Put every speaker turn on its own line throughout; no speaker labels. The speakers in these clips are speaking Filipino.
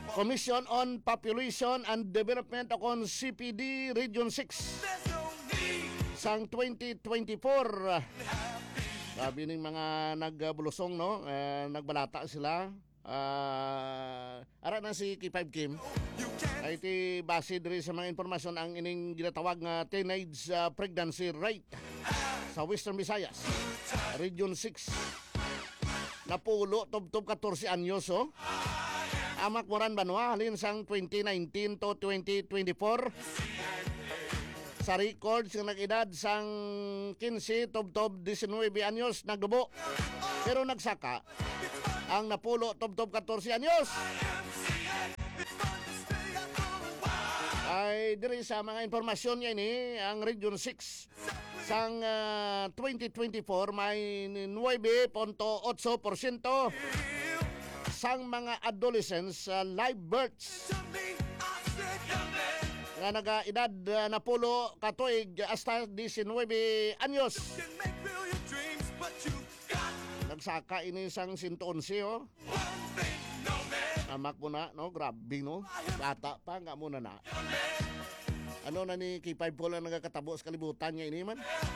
Commission on Population and Development akon CPD Region 6 sang 2024. Sabi ng mga nagbulusong, no, nagbalata sila. Ara na si K5 Kim ay ti base diri sa mga impormasyon ang ining ginatawag nga teenage pregnancy rate sa Western Visayas Region 6. Napulo tubtob 14 anyos, oh. Amak moran banwa halin sang 2019 to 2024. Sa record sa nag-edad sang 15 tubtob 19 anyos nagdubo. Pero nagsaka ang napulo tubtob 14 anyos ay diri sa mga impormasyon niya ini ang Region 6 sang 2024 may 9.8% sang mga adolescents live births nga nagaedad na pulo katuig hasta 19 anyos. Nagsaka ini sang 111, oh. Amak mo na, no? Grabe, no? Bata pa, nga muna na. Ano na ni K5 po lang nagkatabo sa kalibutan niya ini man?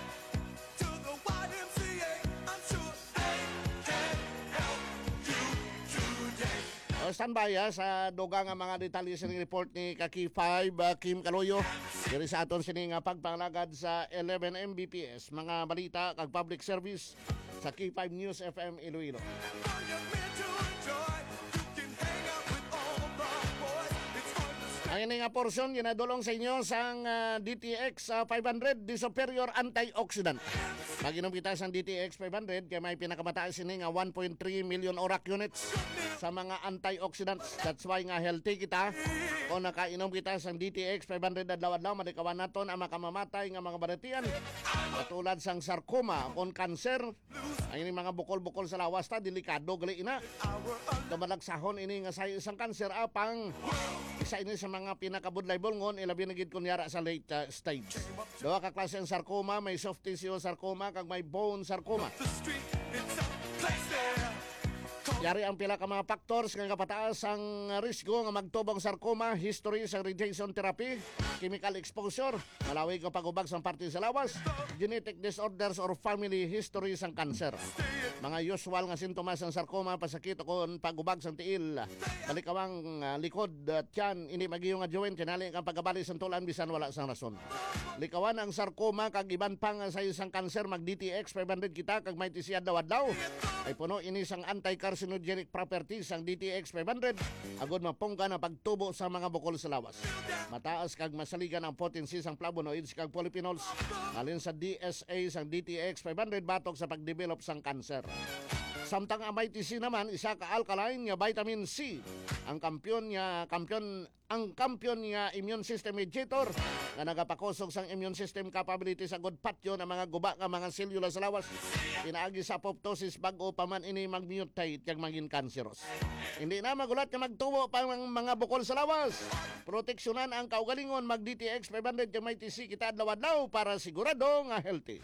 Standby sa dugang nga mga detalye sa report ni K5 Kim Kaloyo. Diri sa aton sining pagpanglagad sa 11 Mbps. Mga balita kag public service sa K5 News FM Iloilo. Ang ini nga porsyon ginadulong sa inyo sang DTX 500 di superior antioxidant. Maginom kita sang DTX 500 kay may pinakamataas ini nga 1.3 million ORAC units sa mga antioxidants. That's why nga healthy kita. Kung nakainom kita sang DTX 500 adlaw-adlaw, madikawan naton ang makamamatay nga mga baratian. Katulad sang sarcoma, kung cancer, ang ini mga bukol-bukol sa lawas ta, delikado gali ina. Dumalagsahon ini nga sa isang cancer apang isa ini sa mga pinakabudlay bolngon ilabi na gid kunyara sa late stage. Duha ka klase ang sarcoma, may soft tissue sarcoma kag may bone sarcoma. Yari ang pila ka mga factors nga kapataas ang risgo nga magtubong sarcoma, history sa radiation therapy, chemical exposure, malawig ang pagubag sa parte sa lawas, genetic disorders or family history sang cancer. Mga usual nga sintomas ng sarcoma, pasakit o pagubag sa tiil, balikawang likod, tiyan, hindi magiyong nga joint, kinali ang pagkabali sa tulan bisan wala sang rason. Likawan ang sarcoma kag iban pang sa isang cancer, mag DTX 500 kita kag may tisiyad daw-adlaw. Ay puno ini sang anti-carcinogenic properties ang DTX 500 agod mapungka na pagtubo sa mga bukol sa lawas. Mataas kag masaligan ang potency sang flavonoids kag polyphenols alin sa DSA sang DTX 500 batok sa pagdevelop sang cancer. Samtang ang MITC naman isa ka alkaline nga vitamin C ang kampiyon nga immune system mediator nga nagapakusog sang immune system capability sa good patyo ng mga guba nga mga selula sa lawas. Pinaagi sa apoptosis bago pa man ini mag-mutate kag maging cancerous. Hindi na magulat nga magtubo pa ang mga bukol sa lawas. Proteksyonan ang kaugalingon mag DTX 500 kag may TC kita adlaw-adlaw para sigurado nga healthy.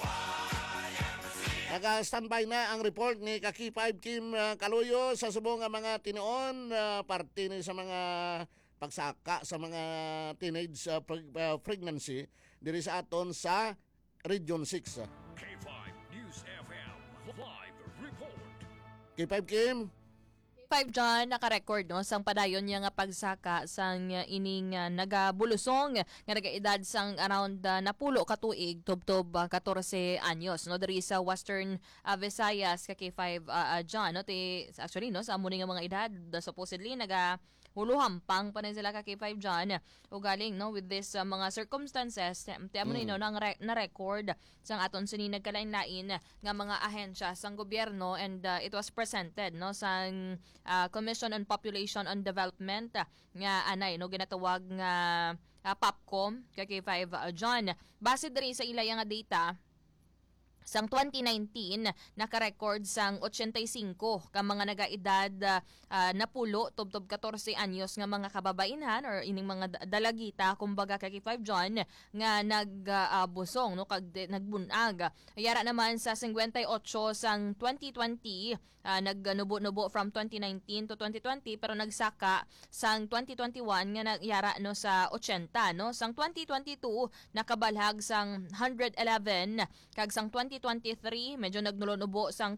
Naka-standby na ang report ni K5 Kim Kaloyo sa subong nga mga tinuon parte ni sa mga pagsaka sa mga teenage pregnancy diri sa aton sa Region 6.
K5 News FM live report.
K5 Kim.
5 John naka-record no sang padayon niya nga pagsaka sang ining nagabulusong nga nagaedad sang around napulo katuig tubtob 14 anyos no diri sa Western Visayas ka K5 John no actually no sa amo nga mga edad supposedly huluhampang pa na sila ka K5 John ugaling no with this mga circumstances amo no na record sang aton sini nagkalain-lain nga mga ahensya sang gobyerno and it was presented no sang Commission on Population and Development nga anay no ginatawag nga POPCOM kay K5 John base diri sa ilaya nga data Sang 2019, naka-record sang 85 ka mga nagaedad napulo tubtob 14 anyos nga mga kababainhan or ining mga dalagita kumbaga kay 5 John nga nagbusong no kag nagbunag. Yara naman sa 58 sang 2020 nagnubo-nubo from 2019 to 2020 pero nagsaka sang 2021 nga nagyara no sa 80 no sang 2022 nakabalhag sang 111 kag sang 2023 medyo nagnulo-nubo sang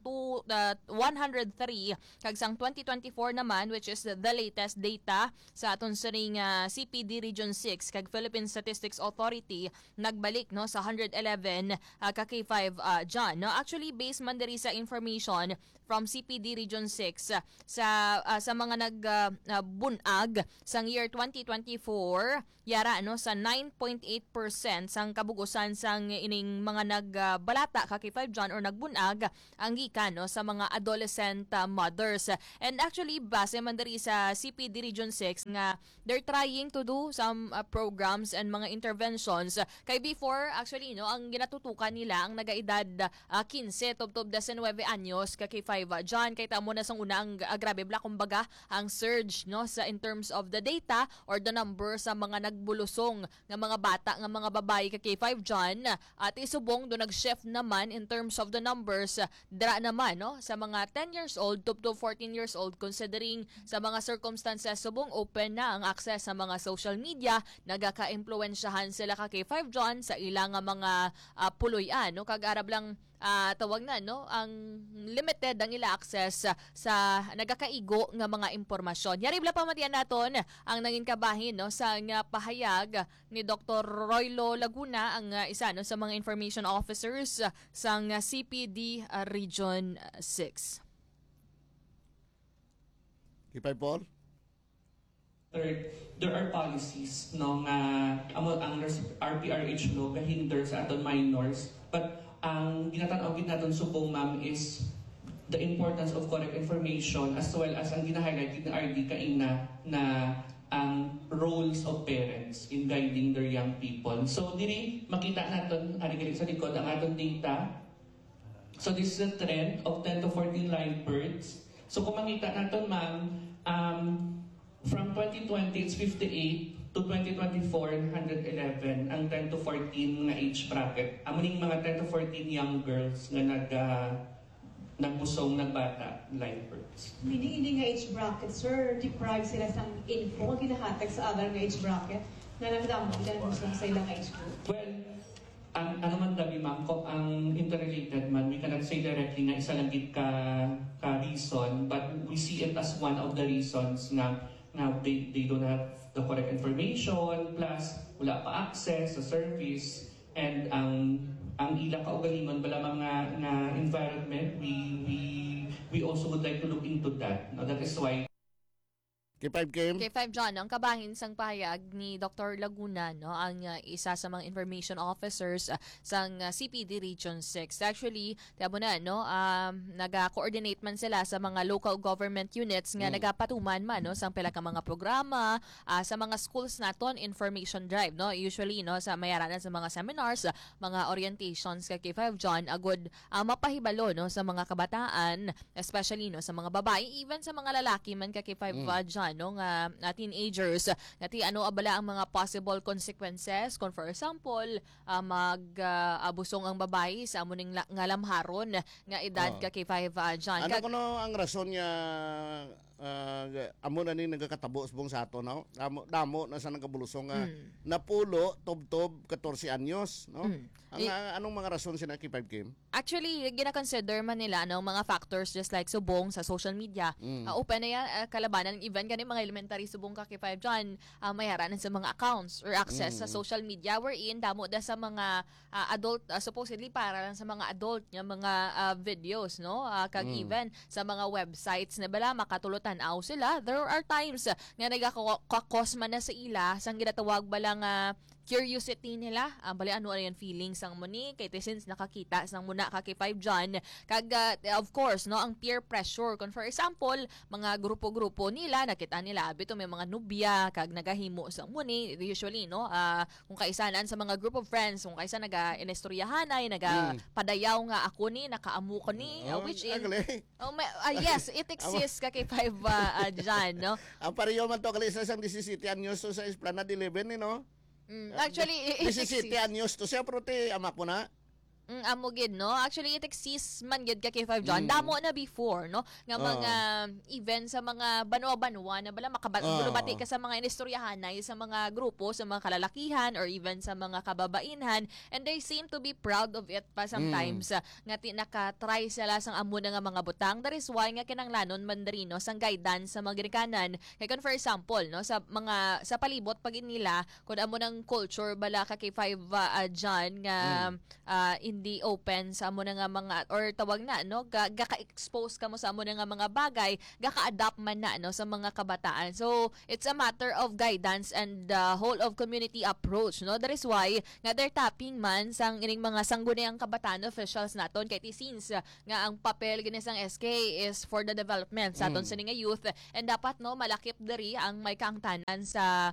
103 kag sang 2024 naman which is the latest data sa aton siring CPD Region 6 kag Philippine Statistics Authority nagbalik no sa 111 ka K5 John no actually based man diri sa information from CPD Region 6 sa mga nagbunag sang year 2024 yara no sa 9.8% sang kabugusan sang ining mga nagbalata ka kay 5 John or nagbunag ang gikan no sa mga adolescent mothers. And actually base man diri sa CPD Region 6 nga they're trying to do some programs and mga interventions kay before actually no ang ginatutukan nila ang nagaedad 15 tubtob 19 anyos ka kay 5 John kay tamo na sang una ang grabe bla kumbaga ang surge no sa in terms of the data or the number sa mga nagbulusong nga mga bata nga mga babae ka kay 5 John at isubong do nag-shift naman in terms of the numbers dra naman no sa mga 10 years old to 14 years old considering sa mga circumstances subong open na ang access sa mga social media nagaka-impluwensyahan sila ka kay 5 John sa ilang mga puloy-an no kag arab lang tawag na no ang limited ang ila access sa nagakaigo nga mga impormasyon. Yari bla pamatian naton ang nangin kabahin no sa nga pahayag ni Dr. Roylo Laguna ang isa no sa mga information officers sang CPD Region 6.
Kipay Paul?
Third, there are policies no nga ang RPRH law gahinder sa aton minors but ang ginatanaw-gid naton subong ma'am is the importance of correct information as well as ang gina-highlight ni RD kaina na ang roles of parents in guiding their young people. So diri makita naton ari sa likod ang aton data. So this is a trend of 10 to 14 live births. So kung makita naton ma'am from 2020 it's 58 to 2024, 111 ang 10 to 14 na age bracket. Amuning mga 10 to 14 young girls nga nagbusong nagbata live births.
Meaning hindi nga age bracket, sir, deprive sila sa info kinahatag sa other nga age bracket na nagdamo ilan sa ilang age group.
Well, ano man dabi ma'am, kung ang interrelated man, we cannot say directly na isa lang gid ka reason, but we see it as one of the reasons na they don't have the correct information, plus wala pa access sa service, and ang ilang kaugalingon bala mga na environment, we also would like to look into that. No, that is why
Kipay Kim?
Kay 5 John, ang kabahin sang pahayag ni Dr. Laguna, no, ang isa sa mga information officers sang CPD Region 6. Actually, tabo na, no, naga-coordinate man sila sa mga local government units nga nagapatuman man, no, sang pila ka mga programa, sa mga schools naton, information drive, no, usually, no, sa mayaranan sa mga seminars, mga orientations kay 5 John, agud mapahibalo, no, sa mga kabataan, especially, no, sa mga babae, even sa mga lalaki man kay 5 John, no nga teenagers ngati ano abala ang mga possible consequences kung for example abusong ang babae sa amuning nga lamharon nga edad ka kay 5 John.
Ano kuno ang rason niya amo na ni nagakatabo subong sa ato no? Damo na sa nagabulusong nga napulo tubtob 14 anyos no? Anong mga rason sina kay 5 Kim?
Actually, gina-consider man nila ang mga factors just like subong sa social media. Open na yan, kalabanan ng event gani mga elementary subong ka kay 5 John, mayaranan sa mga accounts or access sa social media wherein damo da sa mga adult supposedly para lang sa mga adult nga mga videos no kag even sa mga websites na bala makatulutan-aw sila. There are times nga nagakakos man na sa ila sang ginatawag bala nga curiosity nila, bali ano yan feelings ang muni kay since nakakita sang muna ka kay 5 John kag of course no ang peer pressure kung for example mga grupo-grupo nila nakita nila bito may mga nubya kag nagahimo sang muni usually no kung kaisanan sa mga group of friends kung kaisa naga-inestoryahanay padayaw nga ako ni nakaamu ko ni which in yes it exists ka kay 5 John no.
Ang pareho man to kali sa isang 17 anyos to sa Esplanade 11 no.
Actually, it
17 anyos to siya pero te amak mo na.
Amo gid no. Actually it exists man gid ka kay 5 John. Damo na before no nga mga events sa mga banwa-banwa na bala makabati ka sa mga inistoryahanay sa mga grupo, sa mga kalalakihan or even sa mga kababainhan and they seem to be proud of it pa sometimes nga naka-try sila sang amo na nga mga butang. That is why nga kinanglanon mandarino sang guidance sa mga ginikanan. Kay for example no sa mga sa palibot pag nila kun amo ng culture bala ka kay 5 John nga hindi open sa amo na nga mga or tawag na no gaka-expose ka mo sa amo na nga mga bagay gaka-adapt man na no sa mga kabataan. So it's a matter of guidance and whole of community approach no. That is why nga they're tapping man sang ining mga sangguniang kabataan officials naton kay since nga ang papel gini sang SK is for the development sa aton sa nga youth and dapat no malakip diri ang may kaangtanan sa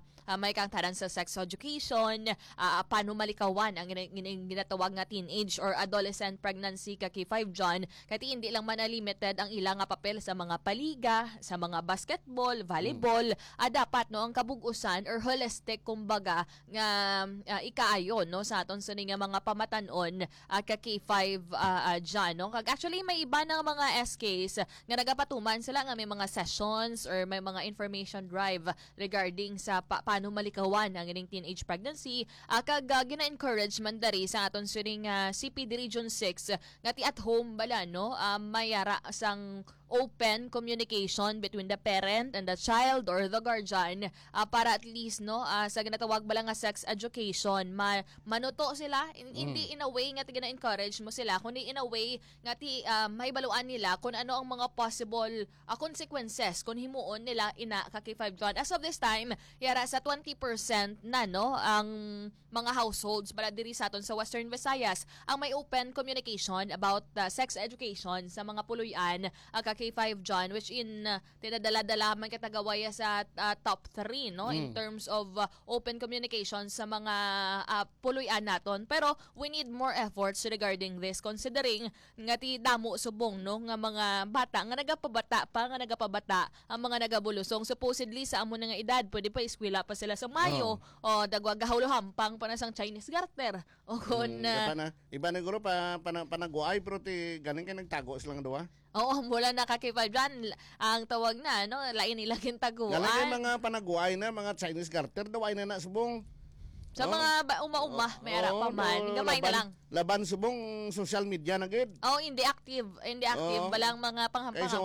sex education, paano malikawan ang ginatawag nga teenage or adolescent pregnancy ka kay 5 John kati hindi lang man limited ang ilang nga papel sa mga paliga, sa mga basketball, volleyball, dapat no ang kabug-usan or holistic kumbaga nga ikaayon no sa aton sa nga mga pamatanon ka kay 5 John no. Kag actually may iba ng mga SKs nga nagapatuman sila nga may mga sessions or may mga information drive regarding sa paano malikawan ang ining teenage pregnancy kag gina-encourage man dari sa aton suring CPD Region 6 nga ti at home bala no mayara sang open communication between the parent and the child or the guardian para at least no sa ginatawag bala nga sex education manuto sila hindi in a way nga gina-encourage mo sila kundi in a way nga ti mahibaluan nila kung ano ang mga possible consequences kung himuon nila ina ka kay 5 John. As of this time yara sa 20% na no ang mga households bala diri sa aton sa Western Visayas ang may open communication about sex education sa mga puluyan kay 5 John which in tinadala-dala man katagawaya sa top 3 no in terms of open communication sa mga puluyan naton pero we need more efforts regarding this considering nga ti damo subong no nga mga bata nga nagapabata ang mga nagabulusong supposedly sa amo na nga edad pwede pa eskwela pa sila sa Mayo o dagwag hampang pa na sang Chinese garter o kun
iba na guro panaguay pero ti ganing kay nagtago silang duwa.
Oo, mula nakakipag dyan, ang tawag na, no, lain nila kintaguan.
Galing yung mga panaguay na, mga Chinese garter, daway na na subong.
Sa mga uma-uma, may ara pa man. Gamay na lang.
Laban subong social media na gid.
Hindi active. Balang mga panghampang.
Kaya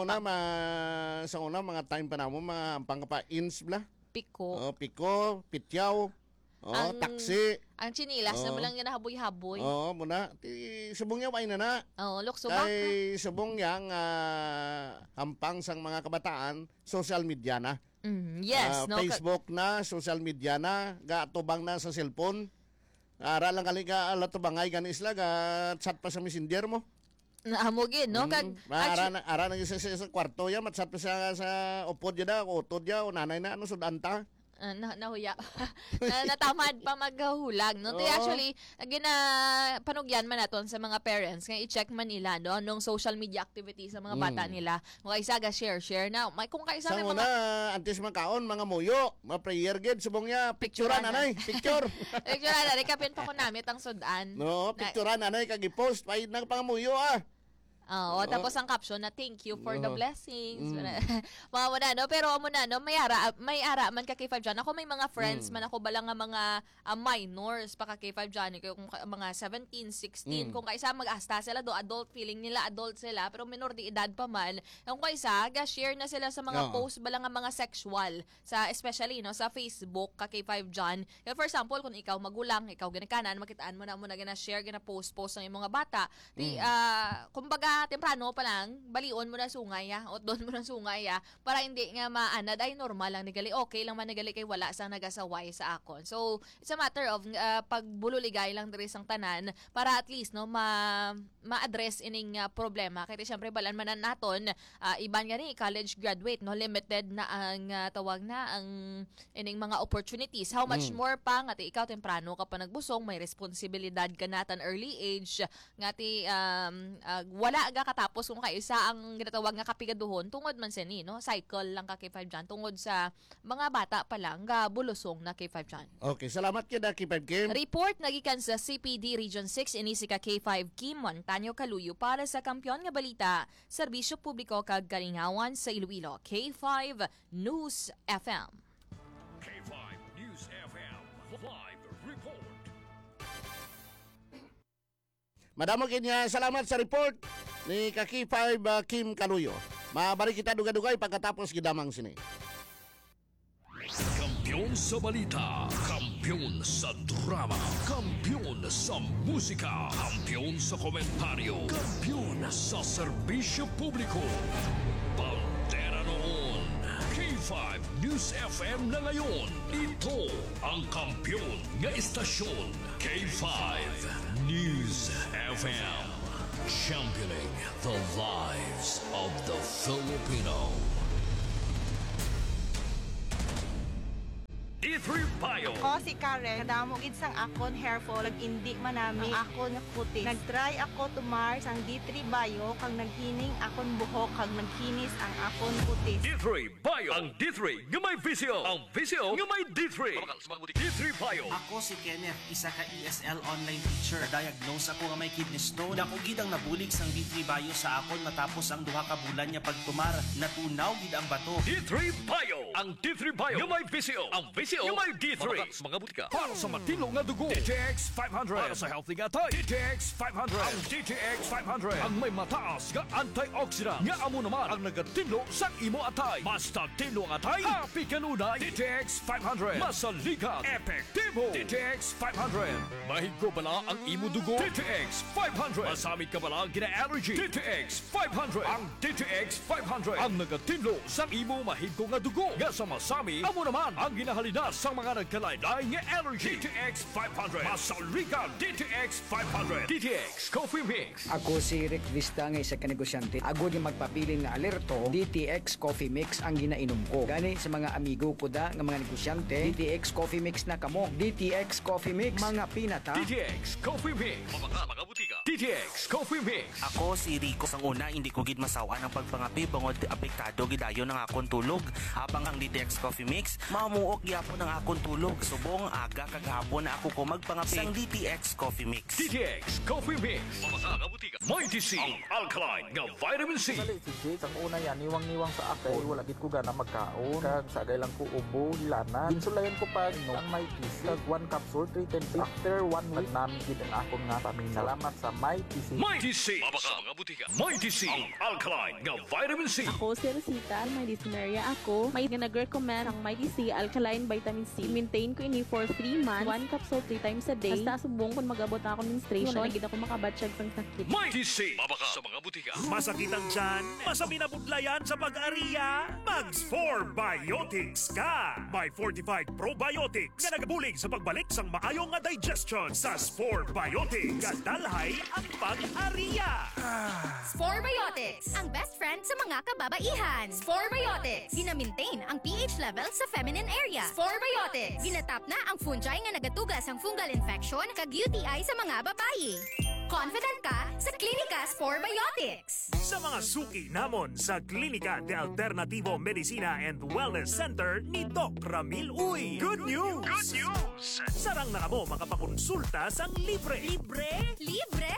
sa una, mga time pa na mo, mga ampang pa ins bla.
Piko.
Piko, pityaw. Taksi.
Ang chinilas na malang yan haboy-haboy.
Muna. Subong niya, na na.
Lukso baka.
Kay subong yang hampang sang mga kabataan, social media na.
Yes.
Facebook na, social media na, gatubang na sa cellphone. Ara lang kali ka alatubangay ganis lang, chat pa sa messenger mo.
Naamugin, no?
Ara na sa kwarto ya, matsat pa sa upod ya utod ya, nanay na, sudanta.
Nahuya. Natamad pa maghulag, no? Actually, panugyan man naton sa mga parents nga i-check man nila no nung social media activity sa mga bata nila. Kung kaisa share na. Kung kaisa
may mga antes makaon mga muyo, mga prayer gid subong niya picturean anay, picture.
Picturean anay kapin pa ko namit ang sudan.
No, picturean anay kag i-post pay nang pangamuyo
tapos ang caption na thank you for the blessings. Mga wala no, pero amo na no, may ara man ka kay 5 John. Ako may mga friends man ako bala nga mga minors pa ka kay 5 John, kung mga 17, 16, kung kaisa mag-asta sila do adult feeling nila adult sila pero minor di edad pa man. Kung kaisa ga-share na sila sa mga post bala nga mga sexual sa especially no sa Facebook ka kay 5 John. For example, kung ikaw magulang, ikaw ginikanan, makitaan mo na gina-share, gina-post ng imong mga bata. Kumbaga temprano pa lang, balion mo na sungay o doon mo na sungay para hindi nga maanad ay normal lang nigali. Okay lang man nigali kay wala sang nagasaway sa akon. So, it's a matter of pagbuloligay lang diri sang tanan para at least no ma-address ining problema. Kaya syempre balan man naton iban nga ni college graduate no limited na ang tawag na ang ining mga opportunities. How much more pa nga ikaw temprano ka pa nagbusong, may responsibilidad ka natan early age nga wala ga katapos kung kaisa ang ginatawag nga kapigaduhon tungod man sini no cycle lang ka K5 dyan tungod sa mga bata pa lang ga bulusong na K5 dyan.
Okay, salamat kida K5 Kim.
Report nagikan sa CPD Region 6 inisi ka K5 Kim Montaño Kaluyo para sa Kampiyon nga balita, serbisyo publiko kag kalingawan sa Iloilo. K5 News FM.
K5 News FM live report.
Madamo kinya salamat sa report ni Kaki5 Kim Kaluyo. Mabalik kita dugay-dugay pagkatapos gidamang sini.
Kampiyon sa balita, kampiyon sa drama, kampiyon sa musika, kampiyon sa komentaryo, kampiyon sa serbisyo publiko. Bandera noon, K5 News FM na ngayon. Ito ang kampiyon nga istasyon, K5 News FM. Championing the lives of the Filipino. D3 Bio.
Ako si Karen, kadamo gid sang akon hair fall, indi manami ang akon nga puti. Nagtry ako tumar sang D3 Bio kag naghining akon buhok kag nagkinis ang akon puti.
D3 Bio. Ang D3 nga may visyo. Ang visyo nga may D3. D3 Bio.
Ako si Kenneth, isa ka ESL online teacher. Diagnose ako nga may kidney stone. Dako gid ang nabulig sang D3 Bio sa akon matapos ang duha ka bulan nga pagtumar. Natunaw gid ang bato.
D3 Bio. Ang D3 Bio nga may visyo. Ang visyo nga may D3. Mga butika. Para sa matino nga dugo. DTX 500. Para sa healthy nga tay. DTX 500. Ang DTX 500. Ang may mataas nga antioxidant. Nga amo naman ang nagatino sa imo atay. Basta tino nga atay. Happy kanunay. DTX 500. Masaligan. Epektibo. DTX 500. Mahigo bala ang imo dugo. DTX 500. Masamit ka bala ang gina-allergy. DTX 500. Ang DTX 500. Ang nagatino sa imo mahigo nga dugo. Nga sa masami, amo naman ang ginahalina sa mga nagkalaylay nga allergy. DTX 500. Masaligan. DTX 500. DTX Coffee Mix.
Ako si Rick Vista nga isa ka negosyante. Agod yung magpapilin nga alerto, DTX Coffee Mix ang ginainom ko. Gani sa mga amigo ko da nga mga negosyante, DTX Coffee Mix na kamo. DTX Coffee Mix, mga pinata.
DTX Coffee Mix. Mga butika. DTX Coffee Mix.
Ako si Rico. Sang una, hindi ko gid masawa ng pagpangapi bangod apektado gidayon ng akon tulog. Habang ang DTX Coffee Mix, mamuok gyapon ang akon tulog. Subong aga kagahapon na ako ko magpangapi sang DTX Coffee Mix.
DTX Coffee Mix. Mga butika. Mighty C. Ang alkaline nga vitamin C.
Sali si Jake, ang una yan, niwang-niwang sa akin. Wala gid ko gana magkaon. Kag sagay lang ko ubo, hilana. Insulayan ko pa ang may TC. Kag 1 capsule, 3 times. After 1 week, namin gid ang akong nga pamina. Salamat sa my TC.
Mighty C. Mga butika. Mighty C. Ang alkaline nga vitamin C.
Ako si Rosita, may dyspnea ako. May nag-recommend ang Mighty C Alkaline Vitamin C. Maintain ko ini for 3 months. 1 capsule 3 times a day. Basta subong kung mag-abot ako menstruation. Wala gid ako makabatsyag sang sakit.
Mighty C. Sa mga butika.
Masakit ang tiyan? Masami na budlayan sa pag-ariya? Mag-4 Biotics ka! May fortified probiotics na nagabulig sa pagbalik sang maayong nga digestion sa Spore Biotics. Kadalhay ang pag-ariya!
Spore Biotics, ang best friend sa mga kababaihan. Spore Biotics, gina-maintain ang pH level sa feminine area. Spore Biotics, ginatap na ang fungi nga nagatugas ang fungal infection kag UTI sa mga babayi. Confident ka sa Klinika Spore Biotics.
Sa mga suki namon sa Klinika de Alternativo Medicina and Wellness Center ni Doc Ramil Uy. Good news! Good news! Sarang na kamo makapakonsulta sang libre. Libre?
Libre!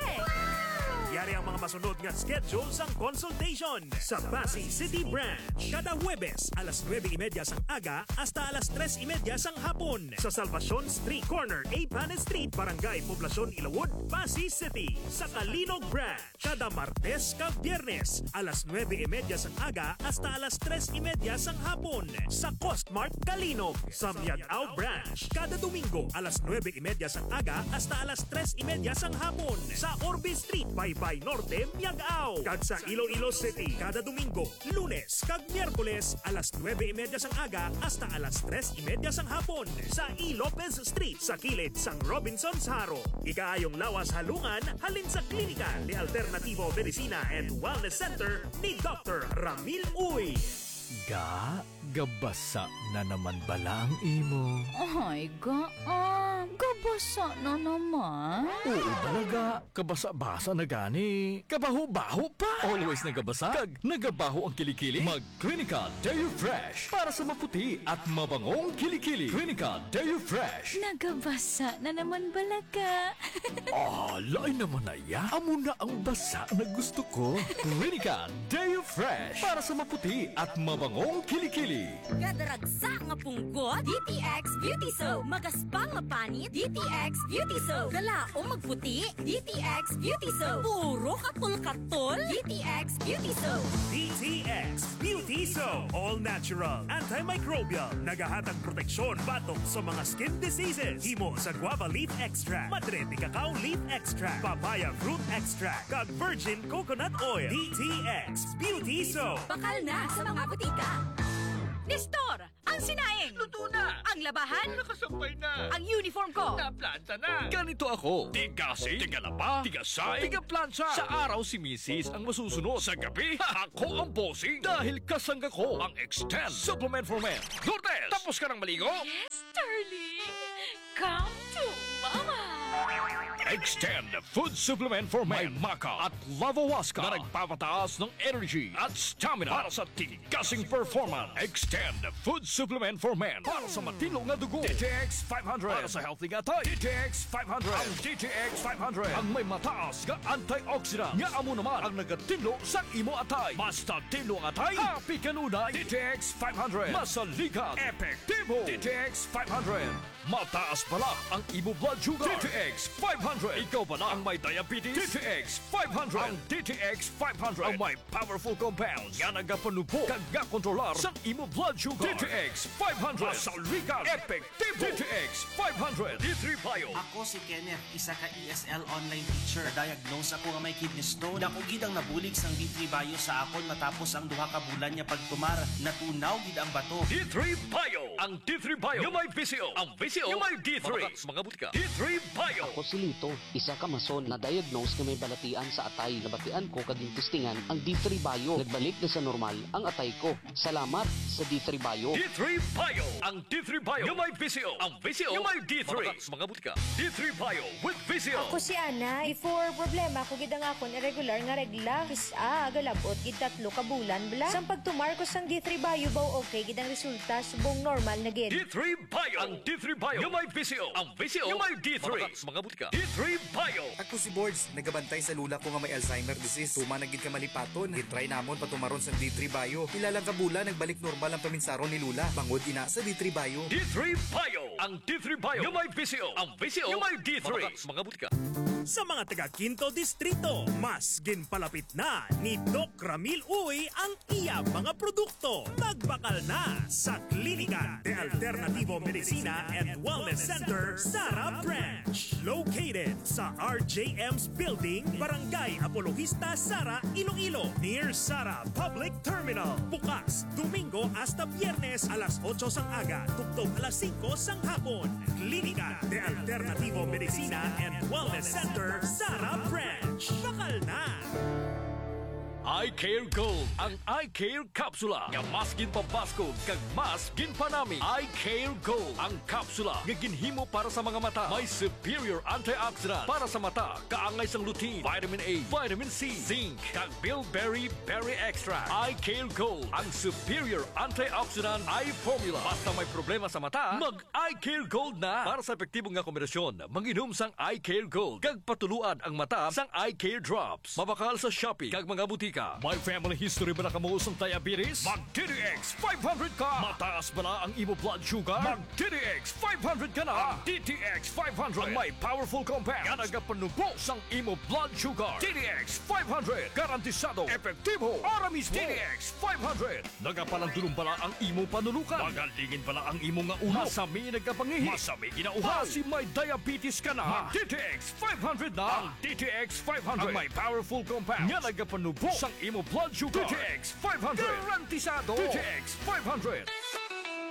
Yari ang mga masunod nga schedule sang consultation sa Pasig City Branch. Kada Huwebes, alas 9:30 sang aga hasta alas 3:30 sang hapon. Sa Salvacion Street Corner, A. Panes Street, Barangay Poblacion, Ilawod, Pasig City. Sa Kalinog Branch, kada Martes kag Biyernes, alas 9:30 sang aga hasta alas 3:30 sang hapon. Sa Costmart Kalinog. Sa Miagao Branch, kada Domingo, alas 9:30 sang aga hasta alas 3:30 sang hapon. Sa Orbe Street, by Albay Norte, Miagao. Kag sa Iloilo City, kada Domingo, Lunes kag Miyerkules, alas 9:30 sang aga hasta alas 3:30 sang hapon sa E. Lopez Street sa kilid sang Robinson's Haro. Ikaayong lawas halungan halin sa klinika ni Alternativo Medicina and Wellness Center ni Dr. Ramil Uy.
Gabasa na naman bala ang imo.
Ay, gabasa na naman.
Oo talaga, kabasa-basa na gani. Kabaho-baho pa. Always nagabasa, kag nagabaho ang kilikili. Mag-Clinica Deo Fresh para sa maputi at mabangong kilikili. Clinica Deo Fresh.
Nagabasa na naman balaga.
Lain naman na ya. Amo na ang basa na gusto ko. Clinica Deo Fresh para sa maputi at mabangong kilikili.
Kadaragsa nga punggot, DTX Beauty Soap. Magaspang mapanit, DTX Beauty Soap. Kalaong magputi, DTX Beauty Soap. Puro katol-katol, DTX Beauty Soap.
DTX Beauty Soap. All natural, antimicrobial, nagahatag proteksyon batok sa mga skin diseases. Himo sa guava leaf extract, madre de cacao leaf extract, papaya fruit extract, kag virgin coconut oil. DTX Beauty Soap.
Bakal na sa mga butika. Nestor, ang sinaing.
Luto na.
Ang labahan.
Nakasampay na.
Ang uniform ko.
Naplanta na. Ganito ako. Tigasi, tigalaba, tigasay, tigaplansa. Sa araw si Mrs. ang masusunod. Sa gabi, ako ang bossing. Dahil kasangga ko ang Extend Supplement for Men. Lourdes, tapos ka ng maligo?
Yes, darling. Come to mama.
Extend Food Supplement for Men. May Maca at Lavawaska na nagpapataas ng energy at stamina para sa tigasing performance. Extend Food Supplement for Men para sa matilong na dugo. DTX 500 para sa healthy gatay. DTX 500. Ang DTX 500 ang may mataas nga antioxidant nga amo naman ang nagatinlo sa imo atay. Basta tinlo ang atay, happy kanunay. DTX 500 masaligan, epektibo. DTX 500 mataas pala ang imo blood sugar. DTX 500. Ikaw pala ang may diabetes. DTX 500. Ang DTX 500 ang may powerful compounds nga nagapanupo kag kontrolar sa imo blood sugar. DTX 500 masaligan, epektibo. DTX 500. D3 Bio.
Ako si Kenneth, isa ka ESL online teacher. Diagnose ako nga may kidney stone. Ako gid ang nabulig sang D3 Bio sa akon matapos ang duha ka bulan niya pagtumar. Natunaw gid ang bato.
D3 Bio. Ang D3 Bio yung may VCO. Ang VCO yung may D3. Mga butika. D3 Bio.
Ako si Lito, isa ka mason na diagnose na may balatian sa atay. Nabatian ko kading testingan ang D3 Bio. Nagbalik na sa normal ang atay ko. Salamat sa D3 Bio.
D3 Bio. Ang D3 Bio yung may VCO. Ang VCO yung may D3. Mga butika. D3 Bio with VCO.
Ako si Ana. Before problema ko gid ang akon irregular nga regla. Kisa agalabot gid 3 ka bulan bla. Sang pagtumar ko sang D3 Bio baw okay gid ang resulta subong normal na gid.
D3 Bio. Ang D3 Bio yung may VCO. Ang VCO yung may D3. Mga butika. D3 Bio.
Ako si Boards, nagabantay sa lula ko nga may Alzheimer disease. Tuma na gid ka malipaton. Gitry namon patumaron sa D3 Bio. Ilalang kabula nagbalik normal ang paminsaron ni Lula. Bangod ina sa D3 Bio.
D3 Bio. Ang D3 Bio yung may VCO. Ang VCO yung may D3. Mga butika.
Sa mga taga Quinto Distrito, mas ginpalapit na ni Doc Ramil Uy ang iya mga produkto. Nagbakal na sa Klinika de Alternativo Medicina and Wellness Center, Sara Branch. Located sa RJM's Building, Barangay Apologista, Sara, Iloilo. Near Sara Public Terminal. Bukas, Domingo hasta Biyernes alas 8 sang aga, tugtog alas 5 sang hapon. Klinika de Alternativo Medicina and Wellness Center, Sara Branch. Bakal na!
iCare Gold, ang iCare Kapsula nga mas ginpabaskog kag mas ginpanami. iCare Gold, ang kapsula nga ginhimo para sa mga mata. May superior antioxidant para sa mata, kaangay sang lutein, vitamin A, vitamin C, zinc, kag bilberry berry extract. iCare Gold, ang superior antioxidant eye formula. Basta may problema sa mata, mag iCare Gold na. Para sa epektibong nga kombinasyon, manginom sang iCare Gold kag patuluan ang mata sang iCare Drops. Mabakal sa Shopee kag mga butika. ka? May family history ba na kamuusang diabetes? Mag DTX 500 ka! Mataas ba na ang imo blood sugar? Mag DTX 500 ka na! DTX 500 ang may powerful compound nga nagapanubos ang imo blood sugar. DTX 500 garantisado, epektibo, para mismo. DTX 500 nagapalandulong bala ang imo panulukan. Magalingin bala ang imo nga ulo. Masami nagkapangihi. Masami ginauhaw. Kasi may diabetes ka na. Mag DTX 500 na. Ang DTX 500 ang may powerful compound nga nagapanubos ang imo blood sugar. DTX 500 garantisado. DTX 500